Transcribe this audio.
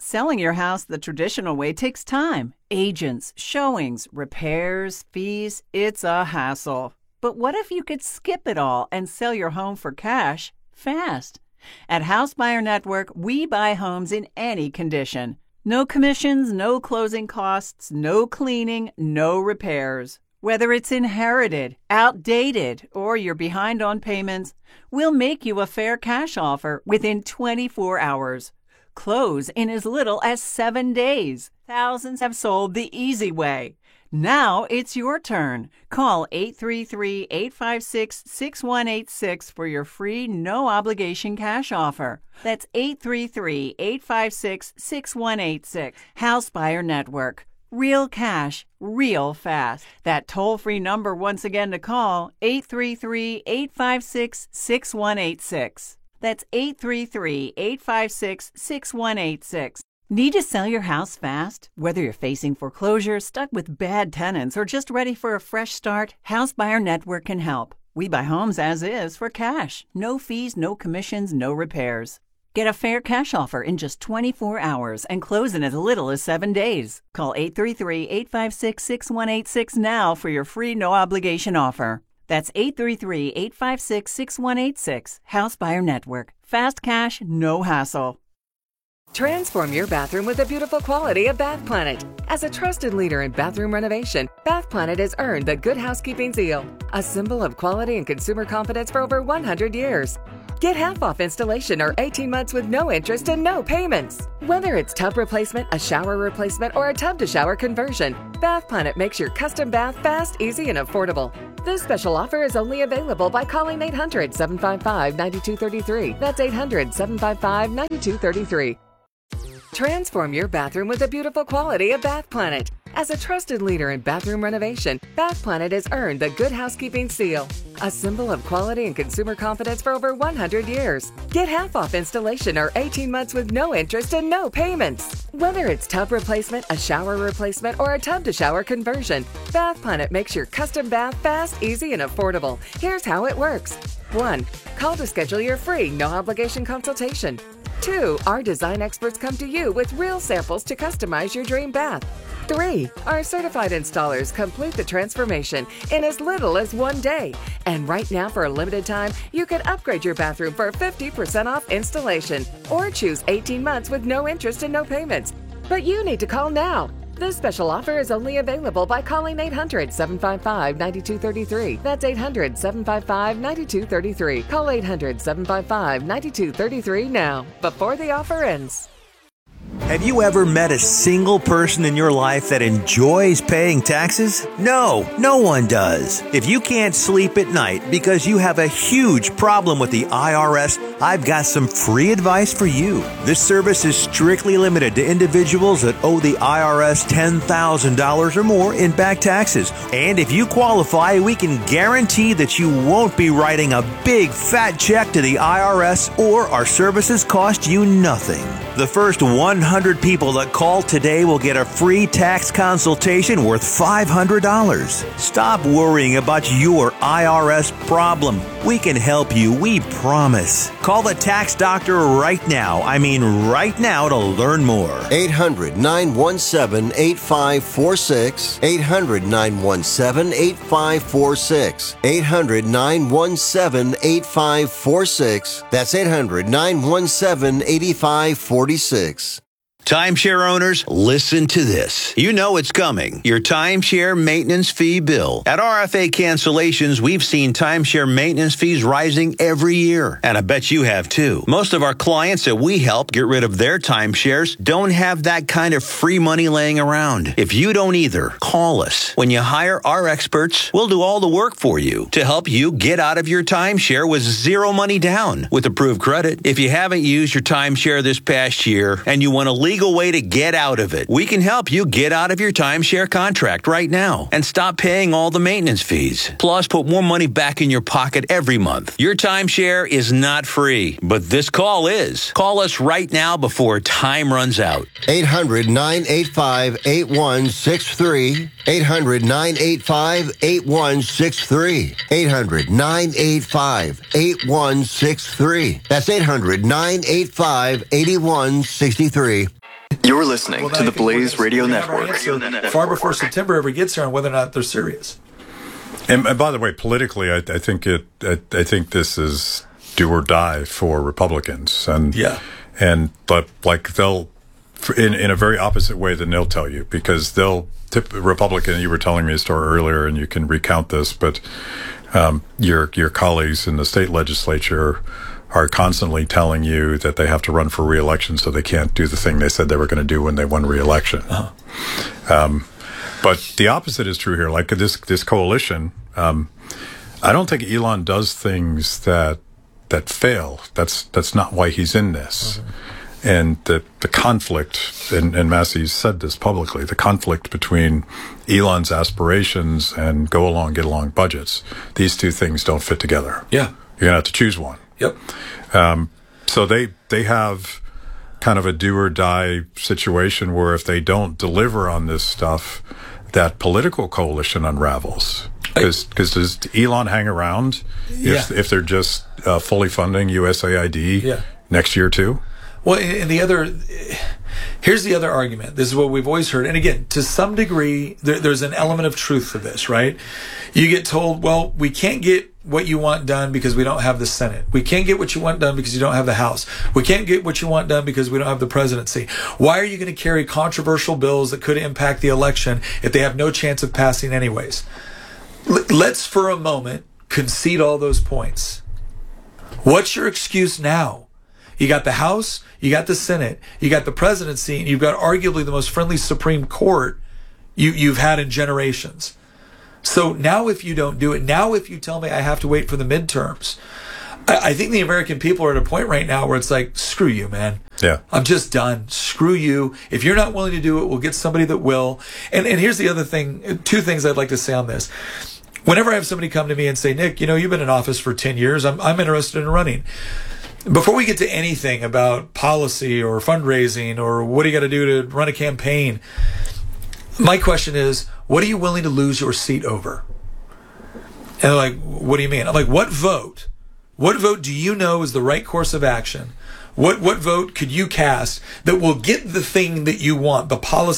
Selling your house the traditional way takes time. Agents, showings, repairs, fees. It's a hassle. But what if you could skip it all and sell your home for cash fast? At House Buyer Network, we buy homes in any condition. No commissions, no closing costs, no cleaning, no repairs. Whether it's inherited, outdated, or you're behind on payments, we'll make you a fair cash offer within 24 hours. Close in as little as 7 days. Thousands have sold the easy way. Now it's your turn. Call 833-856-6186 for your free, no-obligation cash offer. That's 833-856-6186. House Buyer Network. Real cash, real fast. That toll-free number once again to call, 833-856-6186. That's 833-856-6186. Need to sell your house fast? Whether you're facing foreclosure, stuck with bad tenants, or just ready for a fresh start, House Buyer Network can help. We buy homes as is for cash. No fees, no commissions, no repairs. Get a fair cash offer in just 24 hours and close in as little as 7 days. Call 833-856-6186 now for your free no-obligation offer. That's 833-856-6186. House Buyer Network. Fast cash, no hassle. Transform your bathroom with the beautiful quality of Bath Planet. As a trusted leader in bathroom renovation, Bath Planet has earned the Good Housekeeping seal, a symbol of quality and consumer confidence for over 100 years. Get half off installation or 18 months with no interest and no payments. Whether it's tub replacement, a shower replacement, or a tub-to-shower conversion, Bath Planet makes your custom bath fast, easy, and affordable. This special offer is only available by calling 800-755-9233. That's 800-755-9233. Transform your bathroom with the beautiful quality of Bath Planet. As a trusted leader in bathroom renovation, Bath Planet has earned the Good Housekeeping seal, a symbol of quality and consumer confidence for over 100 years. Get half off installation or 18 months with no interest and no payments. Whether it's tub replacement, a shower replacement, or a tub-to-shower conversion, Bath Planet makes your custom bath fast, easy, and affordable. Here's how it works. 1. Call to schedule your free, no-obligation consultation. 2. Our design experts come to you with real samples to customize your dream bath. 3. Our certified installers complete the transformation in as little as 1 day. And right now, for a limited time, you can upgrade your bathroom for 50% off installation or choose 18 months with no interest and no payments. But you need to call now. This special offer is only available by calling 800-755-9233. That's 800-755-9233. Call 800-755-9233 now, before the offer ends. Have you ever met a single person in your life that enjoys paying taxes? No, no one does. If you can't sleep at night because you have a huge problem with the IRS, I've got some free advice for you. This service is strictly limited to individuals that owe the IRS $10,000 or more in back taxes. And if you qualify, we can guarantee that you won't be writing a big fat check to the IRS, or our services cost you nothing. The first 100 people that call today will get a free tax consultation worth $500. Stop worrying about your IRS problem. We can help you, we promise. Call the tax doctor right now. I mean right now, to learn more. 800-917-8546. 800-917-8546. 800-917-8546. That's 800-917-8546. Timeshare owners, listen to this. You know it's coming. Your timeshare maintenance fee bill. At RFA Cancellations, we've seen timeshare maintenance fees rising every year. And I bet you have too. Most of our clients that we help get rid of their timeshares don't have that kind of free money laying around. If you don't either, call us. When you hire our experts, we'll do all the work for you to help you get out of your timeshare with zero money down with approved credit. If you haven't used your timeshare this past year and you want to legal way to get out of it, we can help you get out of your timeshare contract right now and stop paying all the maintenance fees. Plus, put more money back in your pocket every month. Your timeshare is not free, but this call is. Call us right now before time runs out. 800-985-8163. 800-985-8163. 800-985-8163. That's 800-985-8163. You're listening to the Blaze Radio Network. Far before September ever gets here on whether or not they're serious. And by the way, politically, I think this is do or die for Republicans, and but like they'll in a very opposite way than they'll tell you, because they'll Republican. You were telling me a story earlier, and you can recount this, but your colleagues in the state legislature are constantly telling you that they have to run for re-election, so they can't do the thing they said they were going to do when they won re-election. But the opposite is true here. Like this coalition, I don't think Elon does things that fail. That's not why he's in this. And the conflict, and Massey's said this publicly, the conflict between Elon's aspirations and get along budgets, these two things don't fit together. Yeah. You're going to have to choose one. Yep. So they have kind of a do or die situation where if they don't deliver on this stuff, that political coalition unravels. Because does Elon hang around if they're just fully funding USAID next year too? Well, and here's the other argument. This is what we've always heard. And again, to some degree, there's an element of truth to this, right? You get told, well, we can't get what you want done because we don't have the Senate. We can't get what you want done because you don't have the House. We can't get what you want done because we don't have the presidency. Why are you going to carry controversial bills that could impact the election if they have no chance of passing anyways? Let's for a moment concede all those points. What's your excuse now? You got the House, you got the Senate, you got the presidency, and you've got arguably the most friendly Supreme Court you've had in generations. So now if you don't do it, now if you tell me I have to wait for the midterms, I think the American people are at a point right now where it's like, screw you, man. Yeah. I'm just done. Screw you. If you're not willing to do it, we'll get somebody that will. And here's the other thing, two things I'd like to say on this. Whenever I have somebody come to me and say, Nick, you've been in office for 10 years. I'm interested in running. Before we get to anything about policy or fundraising or what do you got to do to run a campaign, my question is, what are you willing to lose your seat over? And they're like, what do you mean? I'm like, what vote do you know is the right course of action? What vote could you cast that will get the thing that you want, the policy